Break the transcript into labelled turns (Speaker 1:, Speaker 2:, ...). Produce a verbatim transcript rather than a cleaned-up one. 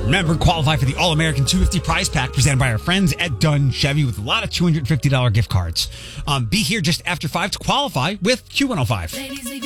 Speaker 1: Remember, qualify for the All-American two hundred fifty dollars prize pack presented by our friends at Dunn Chevy with a lot of two hundred fifty dollars gift cards. Um, be here just after five to qualify with Q one oh five.